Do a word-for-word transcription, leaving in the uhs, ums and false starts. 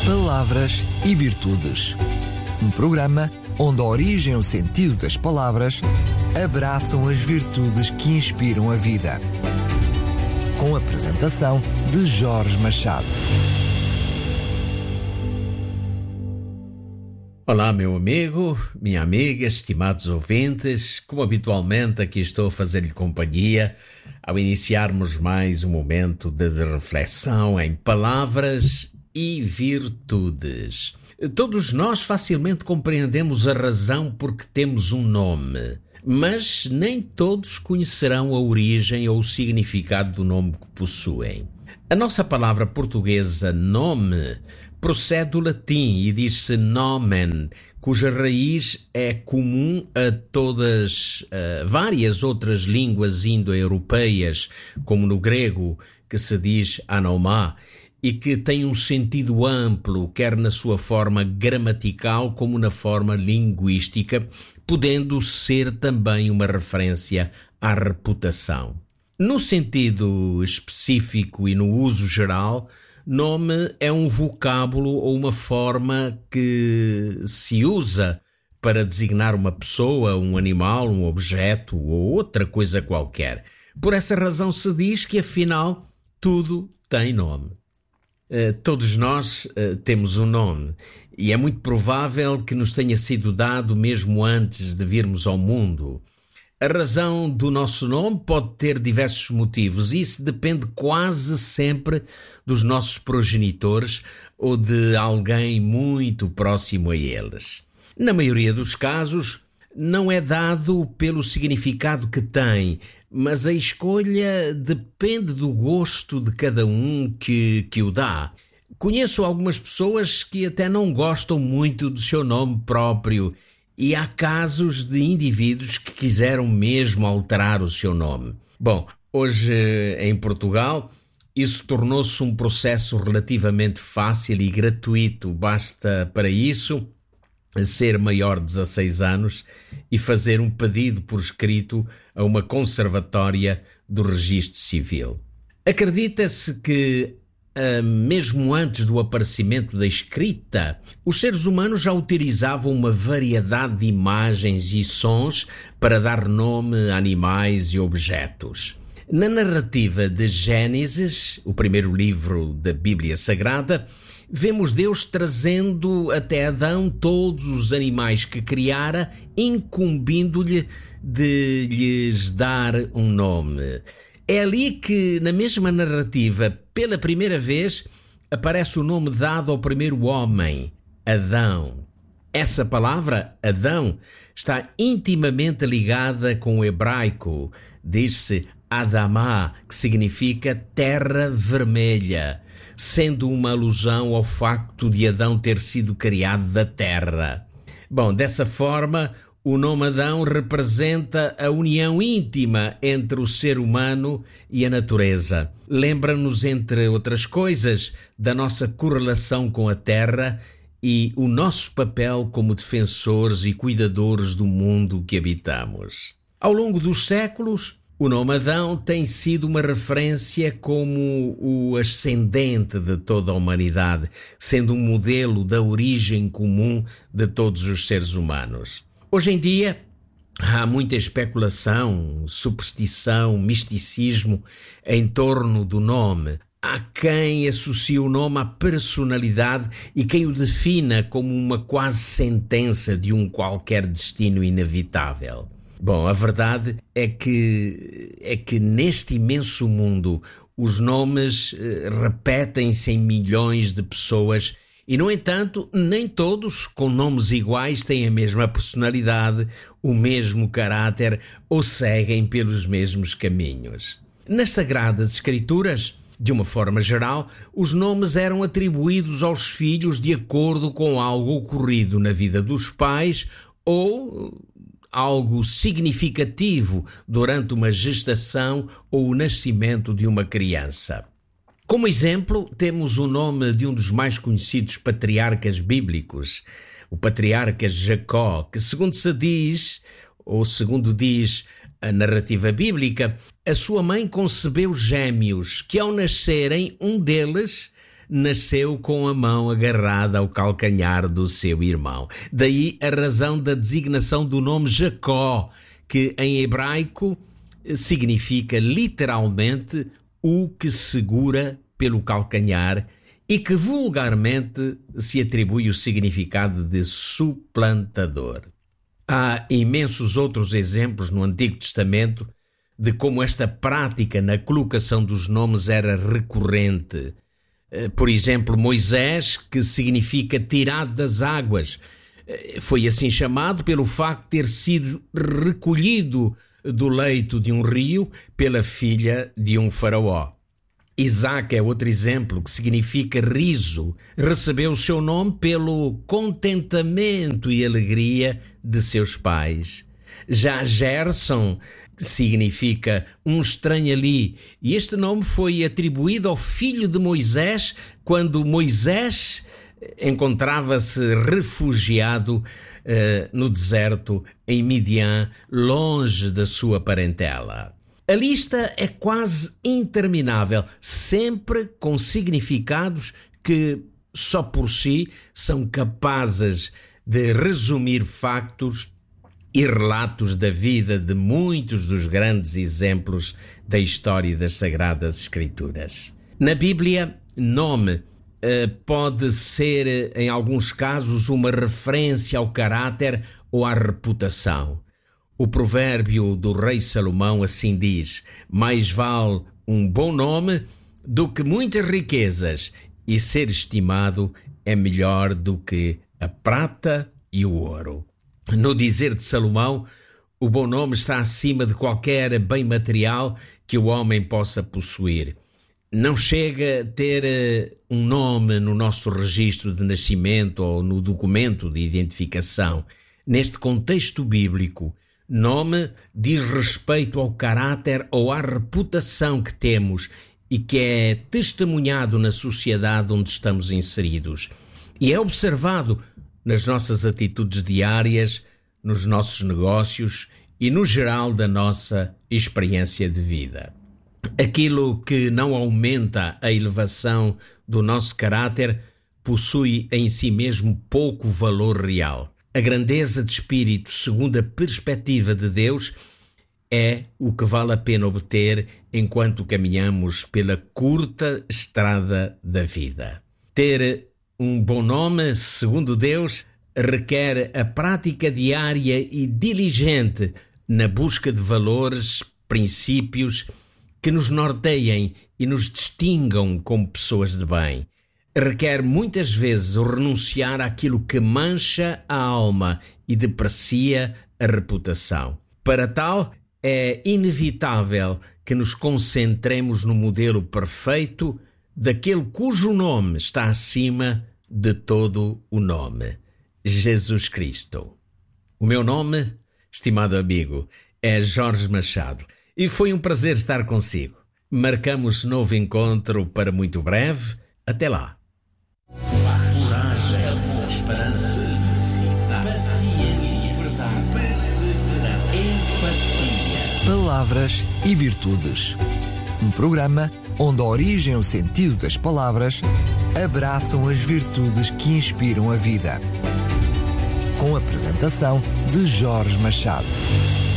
Palavras e Virtudes. Um programa onde a origem e o sentido das palavras abraçam as virtudes que inspiram a vida. Com a apresentação de Jorge Machado. Olá, meu amigo, minha amiga, estimados ouvintes. Como habitualmente, aqui estou a fazer-lhe companhia ao iniciarmos mais um momento de reflexão em palavras e virtudes. Todos nós facilmente compreendemos a razão por que temos um nome, mas nem todos conhecerão a origem ou o significado do nome que possuem. A nossa palavra portuguesa nome procede do latim e diz-se nomen, cuja raiz é comum a todas uh, várias outras línguas indo-europeias, como no grego, que se diz anomá, e que tem um sentido amplo, quer na sua forma gramatical como na forma linguística, podendo ser também uma referência à reputação. No sentido específico e no uso geral, nome é um vocábulo ou uma forma que se usa para designar uma pessoa, um animal, um objeto ou outra coisa qualquer. Por essa razão se diz que, afinal, tudo tem nome. Uh, todos nós uh, temos um nome e é muito provável que nos tenha sido dado mesmo antes de virmos ao mundo. A razão do nosso nome pode ter diversos motivos e isso depende quase sempre dos nossos progenitores ou de alguém muito próximo a eles. Na maioria dos casos, não é dado pelo significado que tem, mas a escolha depende do gosto de cada um que, que o dá. Conheço algumas pessoas que até não gostam muito do seu nome próprio e há casos de indivíduos que quiseram mesmo alterar o seu nome. Bom, hoje em Portugal isso tornou-se um processo relativamente fácil e gratuito. Basta para isso ser maior de dezasseis anos e fazer um pedido por escrito a uma conservatória do Registro Civil. Acredita-se que, uh, mesmo antes do aparecimento da escrita, os seres humanos já utilizavam uma variedade de imagens e sons para dar nome a animais e objetos. Na narrativa de Gênesis, o primeiro livro da Bíblia Sagrada, vemos Deus trazendo até Adão todos os animais que criara, incumbindo-lhe de lhes dar um nome. É ali que, na mesma narrativa, pela primeira vez, aparece o nome dado ao primeiro homem, Adão. Essa palavra, Adão, está intimamente ligada com o hebraico. Diz-se Adamá, que significa terra vermelha, sendo uma alusão ao facto de Adão ter sido criado da terra. Bom, dessa forma, o nome Adão representa a união íntima entre o ser humano e a natureza. Lembra-nos, entre outras coisas, da nossa correlação com a terra e o nosso papel como defensores e cuidadores do mundo que habitamos. Ao longo dos séculos, o nome Adão tem sido uma referência como o ascendente de toda a humanidade, sendo um modelo da origem comum de todos os seres humanos. Hoje em dia, há muita especulação, superstição, misticismo em torno do nome. Há quem associe o nome à personalidade e quem o defina como uma quase sentença de um qualquer destino inevitável. Bom, a verdade é que, é que neste imenso mundo os nomes eh, repetem-se em milhões de pessoas e, no entanto, nem todos com nomes iguais têm a mesma personalidade, o mesmo caráter ou seguem pelos mesmos caminhos. Nas Sagradas Escrituras, de uma forma geral, os nomes eram atribuídos aos filhos de acordo com algo ocorrido na vida dos pais ou algo significativo durante uma gestação ou o nascimento de uma criança. Como exemplo, temos o nome de um dos mais conhecidos patriarcas bíblicos, o patriarca Jacó, que segundo se diz, ou segundo diz a narrativa bíblica, a sua mãe concebeu gêmeos, que ao nascerem, um deles nasceu com a mão agarrada ao calcanhar do seu irmão. Daí a razão da designação do nome Jacó, que em hebraico significa literalmente o que segura pelo calcanhar e que vulgarmente se atribui o significado de suplantador. Há imensos outros exemplos no Antigo Testamento de como esta prática na colocação dos nomes era recorrente. Por exemplo, Moisés, que significa tirado das águas, foi assim chamado pelo facto de ter sido recolhido do leito de um rio pela filha de um faraó. Isaac é outro exemplo, que significa riso. Recebeu o seu nome pelo contentamento e alegria de seus pais. Já Gerson significa um estranho ali, e este nome foi atribuído ao filho de Moisés quando Moisés encontrava-se refugiado uh, no deserto em Midian, longe da sua parentela. A lista é quase interminável, sempre com significados que só por si são capazes de resumir factos e relatos da vida de muitos dos grandes exemplos da história das Sagradas Escrituras. Na Bíblia, nome Uh, pode ser, em alguns casos, uma referência ao caráter ou à reputação. O provérbio do rei Salomão assim diz: mais vale um bom nome do que muitas riquezas, e ser estimado é melhor do que a prata e o ouro. No dizer de Salomão, o bom nome está acima de qualquer bem material que o homem possa possuir. Não chega a ter uh, um nome no nosso registro de nascimento ou no documento de identificação. Neste contexto bíblico, nome diz respeito ao caráter ou à reputação que temos e que é testemunhado na sociedade onde estamos inseridos. E é observado nas nossas atitudes diárias, nos nossos negócios e no geral da nossa experiência de vida. Aquilo que não aumenta a elevação do nosso caráter possui em si mesmo pouco valor real. A grandeza de espírito, segundo a perspectiva de Deus, é o que vale a pena obter enquanto caminhamos pela curta estrada da vida. Ter um bom nome, segundo Deus, requer a prática diária e diligente na busca de valores, princípios que nos norteiem e nos distingam como pessoas de bem. Requer muitas vezes o renunciar àquilo que mancha a alma e deprecia a reputação. Para tal, é inevitável que nos concentremos no modelo perfeito daquele cujo nome está acima de todo o nome: Jesus Cristo. O meu nome, estimado amigo, é Jorge Machado. E foi um prazer estar consigo. Marcamos novo encontro para muito breve. Até lá. Coragem, esperança, paciência, perseverança, empatia. Palavras e virtudes. Um programa onde a origem e o sentido das palavras abraçam as virtudes que inspiram a vida. Com a apresentação de Jorge Machado.